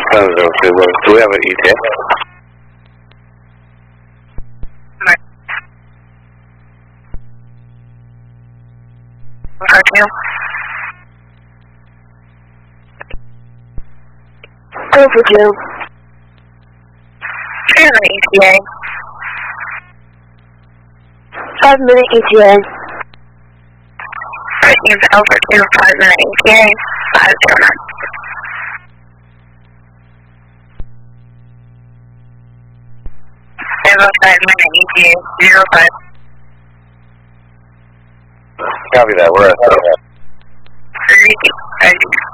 Do we have an ETA? Go for two. ETA. 5-minute ETA. Use Alpha 2, 5-minute ETA, 509. Evo 5-minute ETA, 05. Copy that, we're at 30.